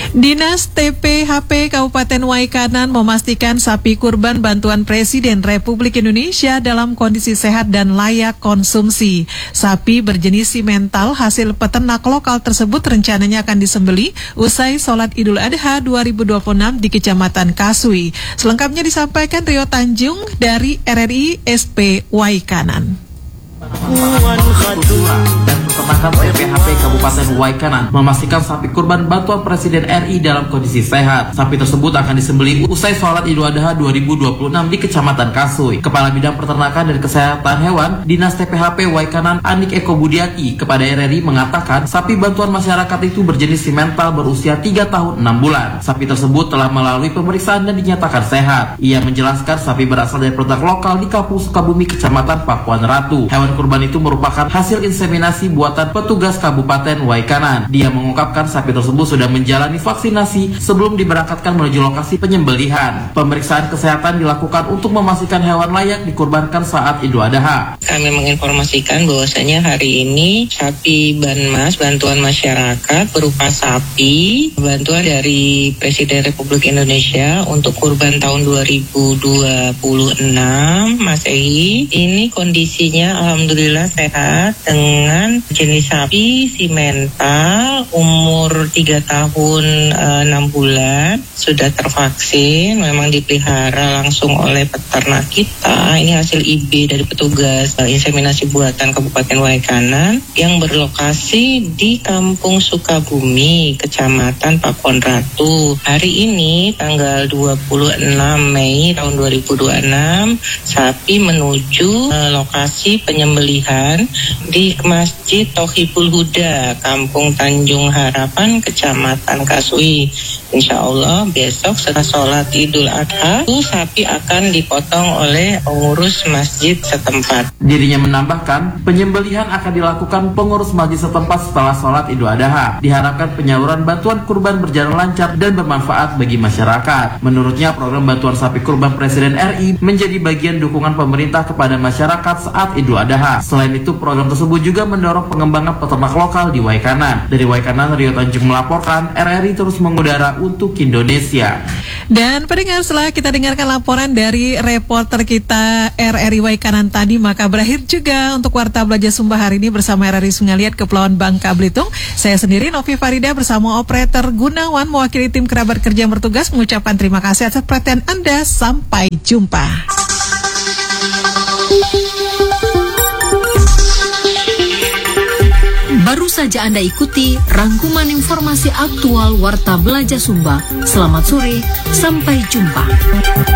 Dinas TPHP Kabupaten Waikanan memastikan sapi kurban bantuan Presiden Republik Indonesia dalam kondisi sehat dan layak konsumsi. Sapi berjenis simental hasil peternak lokal tersebut rencananya akan disembelih usai sholat Idul Adha 2026 di Kecamatan Kasui. Selengkapnya disampaikan Rio Tanjung dari RRI SP Waikanan. Dan peternakan TPHP Kabupaten Waikanan memastikan sapi kurban bantuan Presiden RI dalam kondisi sehat. Sapi tersebut akan disembelih usai sholat Idul Adha 2026 di Kecamatan Kasui. Kepala Bidang Peternakan dan Kesehatan Hewan Dinas TPHP Waikanan Anik Eko Budiati kepada RRI mengatakan sapi bantuan masyarakat itu berjenis simental berusia 3 tahun 6 bulan. Sapi tersebut telah melalui pemeriksaan dan dinyatakan sehat. Ia menjelaskan sapi berasal dari produk lokal di Kampung Sukabumi, Kecamatan Pakuan Ratu. Hewan kurban itu merupakan hasil inseminasi buatan petugas Kabupaten Waikanan. Dia mengungkapkan sapi tersebut sudah menjalani vaksinasi sebelum diberangkatkan menuju lokasi penyembelihan. Pemeriksaan kesehatan dilakukan untuk memastikan hewan layak dikurbankan saat Idul Adha. Kami menginformasikan bahwasanya hari ini sapi Banmas, bantuan masyarakat berupa sapi, bantuan dari Presiden Republik Indonesia untuk kurban tahun 2026 Masehi. Ini kondisinya alhamdulillah sehat dengan jenis sapi simental umur 3 tahun 6 bulan, sudah tervaksin, memang dipelihara langsung oleh peternak kita. Ini hasil IB dari petugas inseminasi buatan Kabupaten Waikanan yang berlokasi di Kampung Sukabumi, Kecamatan Pakuan Ratu. Hari ini tanggal 26 Mei tahun 2026 sapi menuju lokasi penyembelihan di Masjid Tohibul Huda, Kampung Tanjung Harapan, Kecamatan Kasui. Insya Allah besok setelah sholat Idul Adha, sapi akan dipotong oleh pengurus masjid setempat. Dirinya menambahkan, penyembelihan akan dilakukan pengurus masjid setempat setelah sholat Idul Adha. Diharapkan penyaluran bantuan kurban berjalan lancar dan bermanfaat bagi masyarakat. Menurutnya, program bantuan sapi kurban Presiden RI menjadi bagian dukungan pemerintah kepada masyarakat saat Idul Adha. Selain itu, program tersebut juga mendorong pengembangan peternak lokal di Waikanan. Dari Waikanan, Rio Tanjung melaporkan, RRI terus mengudara untuk Indonesia. Dan pendengar, setelah kita dengarkan laporan dari reporter kita RRI Waikanan tadi, maka berakhir juga untuk Warta Belajar Sumba hari ini bersama RRI Sungai Liat Kepulauan Bangka Belitung. Saya sendiri Novi Farida bersama operator Gunawan mewakili tim kerabat kerja yang bertugas mengucapkan terima kasih atas perhatian Anda. Sampai jumpa. Baru saja Anda ikuti rangkuman informasi aktual Warta Belajar Sumba. Selamat sore, sampai jumpa.